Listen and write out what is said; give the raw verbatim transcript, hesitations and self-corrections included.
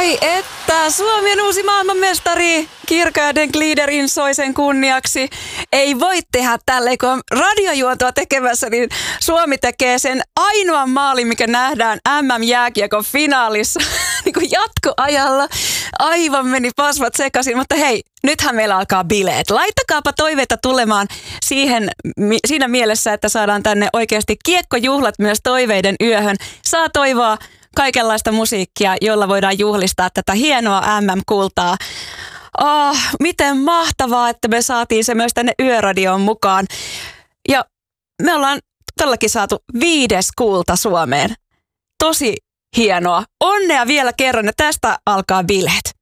Ai että, Suomi on uusi maailmanmestari. Kirka ja Den Gliederin soi sen kunniaksi. Ei voi tehdä tälleen, kun on radiojuontoa tekemässä, niin Suomi tekee sen ainoan maalin, mikä nähdään M M-jääkiekon finaalissa niin kuin jatkoajalla. Aivan meni pasvat sekaisin, mutta hei, nythän meillä alkaa bileet. Laittakaapa toiveita tulemaan siihen, siinä mielessä, että saadaan tänne oikeasti kiekkojuhlat myös toiveiden yöhön. Saa toivoa kaikenlaista musiikkia, jolla voidaan juhlistaa tätä hienoa M M-kultaa. Oh, miten mahtavaa, että me saatiin se myös tänne Yöradioon mukaan. Ja me ollaan todellakin saatu viides kulta Suomeen. Tosi hienoa. Onnea vielä kerran ja tästä alkaa bileet.